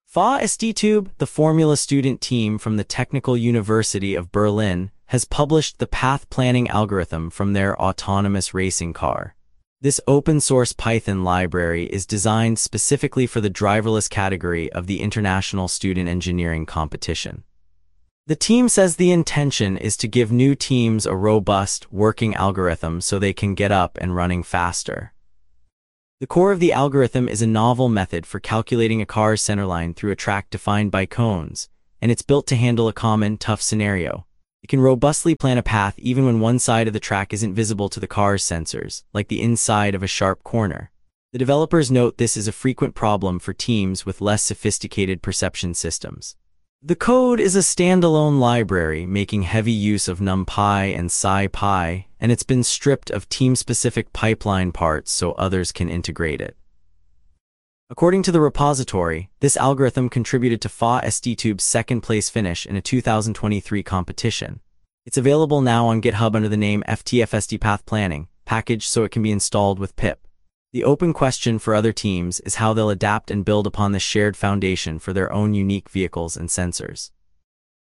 FA-ST-Tube, the Formula student team from the Technical University of Berlin, has published the path planning algorithm from their autonomous racing car. This open-source Python library is designed specifically for the driverless category of the International Student Engineering Competition. The team says the intention is to give new teams a robust, working algorithm so they can get up and running faster. The core of the algorithm is a novel method for calculating a car's centerline through a track defined by cones, and it's built to handle a common, tough scenario. It can robustly plan a path even when one side of the track isn't visible to the car's sensors, like the inside of a sharp corner. The developers note this is a frequent problem for teams with less sophisticated perception systems. The code is a standalone library making heavy use of NumPy and SciPy, and it's been stripped of team-specific pipeline parts so others can integrate it. According to the repository, this algorithm contributed to FA-ST-Tube's second-place finish in a 2023 competition. It's available now on GitHub under the name FTFSD Path Planning package so it can be installed with pip. The open question for other teams is how they'll adapt and build upon the shared foundation for their own unique vehicles and sensors.